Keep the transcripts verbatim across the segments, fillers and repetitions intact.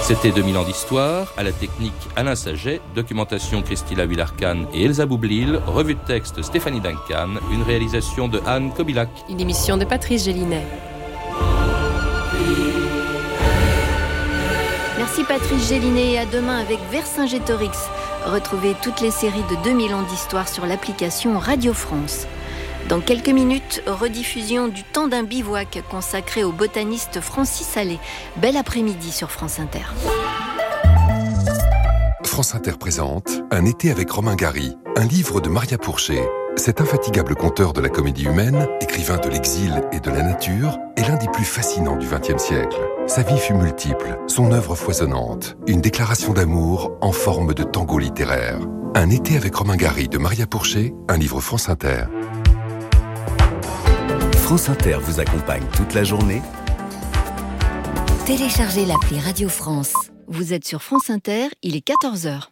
C'était deux mille ans d'histoire, à la technique Alain Saget, documentation Christina Villarcan et Elsa Boublil, revue de texte Stéphanie Duncan, une réalisation de Anne Kobilac. Une émission de Patrice Gélinet. Merci Patrice Gélinet et à demain avec Vercingétorix. Retrouvez toutes les séries de deux mille ans d'histoire sur l'application Radio France. Dans quelques minutes, rediffusion du Temps d'un bivouac consacré au botaniste Francis Allais. Bel après-midi sur France Inter. France Inter présente Un été avec Romain Gary, un livre de Maria Pourchet. Cet infatigable conteur de la comédie humaine, écrivain de l'exil et de la nature, est l'un des plus fascinants du vingtième siècle. Sa vie fut multiple, son œuvre foisonnante, une déclaration d'amour en forme de tango littéraire. Un été avec Romain Gary de Maria Pourchet, un livre France Inter. France Inter vous accompagne toute la journée. Téléchargez l'appli Radio France. Vous êtes sur France Inter, il est quatorze heures.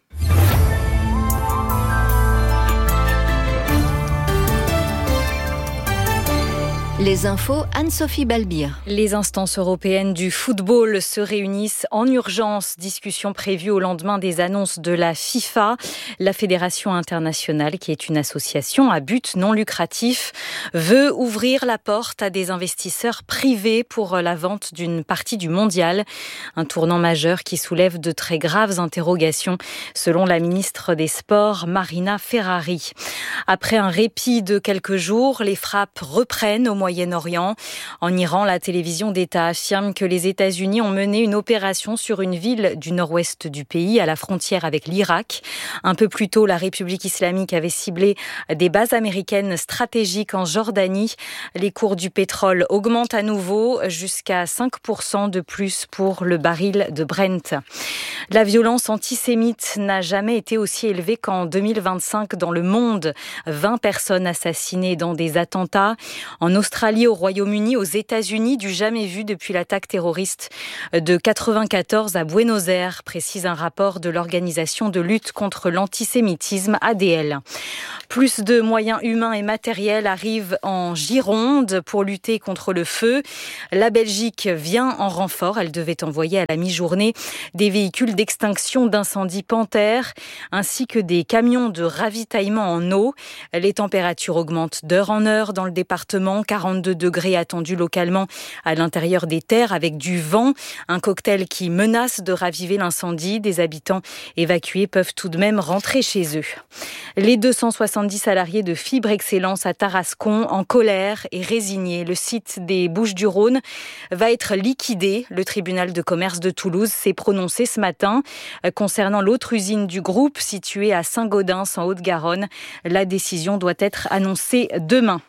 Les infos, Anne-Sophie Balbir. Les instances européennes du football se réunissent en urgence. Discussion prévue au lendemain des annonces de la FIFA. La Fédération internationale, qui est une association à but non lucratif, veut ouvrir la porte à des investisseurs privés pour la vente d'une partie du mondial. Un tournant majeur qui soulève de très graves interrogations, selon la ministre des Sports, Marina Ferrari. Après un répit de quelques jours, les frappes reprennent au Moyen-Orient. En Iran, la télévision d'État affirme que les États-Unis ont mené une opération sur une ville du nord-ouest du pays, à la frontière avec l'Irak. Un peu plus tôt, la République islamique avait ciblé des bases américaines stratégiques en Jordanie. Les cours du pétrole augmentent à nouveau, jusqu'à cinq pour cent de plus pour le baril de Brent. La violence antisémite n'a jamais été aussi élevée qu'en deux mille vingt-cinq dans le monde. vingt personnes assassinées dans des attentats. En Australie, au Royaume-Uni, aux États-Unis, du jamais vu depuis l'attaque terroriste de quatre-vingt-quatorze à Buenos Aires, précise un rapport de l'organisation de lutte contre l'antisémitisme A D L. Plus de moyens humains et matériels arrivent en Gironde pour lutter contre le feu. La Belgique vient en renfort. Elle devait envoyer à la mi-journée des véhicules d'extinction d'incendie Panthère ainsi que des camions de ravitaillement en eau. Les températures augmentent d'heure en heure dans le département. quarante-deux degrés attendus localement à l'intérieur des terres avec du vent. Un cocktail qui menace de raviver l'incendie. Des habitants évacués peuvent tout de même rentrer chez eux. Les deux cent soixante-dix salariés de Fibre Excellence à Tarascon en colère et résignés. Le site des Bouches-du-Rhône va être liquidé. Le tribunal de commerce de Toulouse s'est prononcé ce matin concernant l'autre usine du groupe située à Saint-Gaudens en Haute-Garonne. La décision doit être annoncée demain.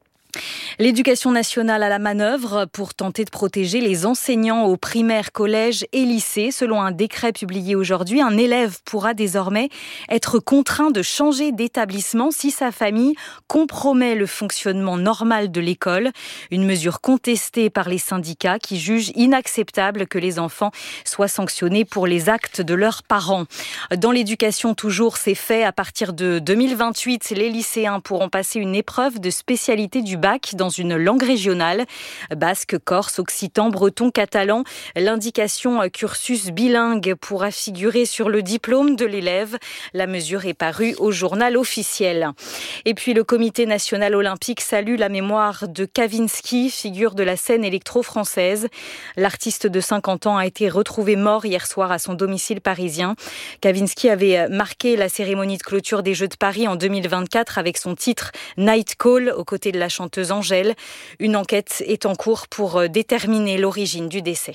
L'éducation nationale à la manœuvre pour tenter de protéger les enseignants aux primaires, collèges et lycées. Selon un décret publié aujourd'hui, un élève pourra désormais être contraint de changer d'établissement si sa famille compromet le fonctionnement normal de l'école. Une mesure contestée par les syndicats qui jugent inacceptable que les enfants soient sanctionnés pour les actes de leurs parents. Dans l'éducation toujours, c'est fait. À partir de deux mille vingt-huit, les lycéens pourront passer une épreuve de spécialité du bac dans une langue régionale, basque, corse, occitan, breton, catalan. L'indication cursus bilingue pourra figurer sur le diplôme de l'élève. La mesure est parue au journal officiel. Et puis le Comité national olympique salue la mémoire de Kavinsky, figure de la scène électro-française. L'artiste de cinquante ans a été retrouvé mort hier soir à son domicile parisien. Kavinsky avait marqué la cérémonie de clôture des Jeux de Paris en deux mille vingt-quatre avec son titre Night Call aux côtés de la chanteuse Angèle. Une enquête est en cours pour déterminer l'origine du décès.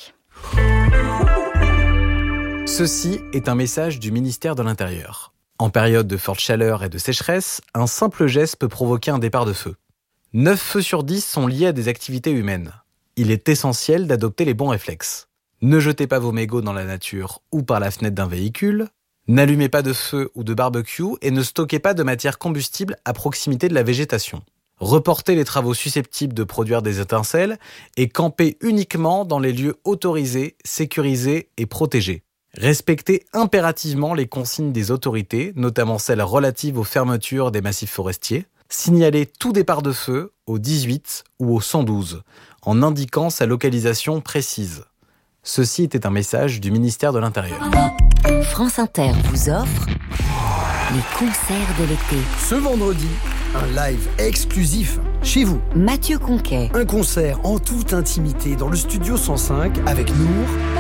Ceci est un message du ministère de l'Intérieur. En période de forte chaleur et de sécheresse, un simple geste peut provoquer un départ de feu. neuf feux sur dix sont liés à des activités humaines. Il est essentiel d'adopter les bons réflexes. Ne jetez pas vos mégots dans la nature ou par la fenêtre d'un véhicule. N'allumez pas de feu ou de barbecue et ne stockez pas de matière combustible à proximité de la végétation. Reportez les travaux susceptibles de produire des étincelles et campez uniquement dans les lieux autorisés, sécurisés et protégés. Respectez impérativement les consignes des autorités, notamment celles relatives aux fermetures des massifs forestiers. Signalez tout départ de feu au dix-huit ou au cent douze, en indiquant sa localisation précise. Ceci était un message du ministère de l'Intérieur. France Inter vous offre les concerts de l'été. Ce vendredi, un live exclusif chez vous. Mathieu Conquet. Un concert en toute intimité dans le studio cent cinq avec Nour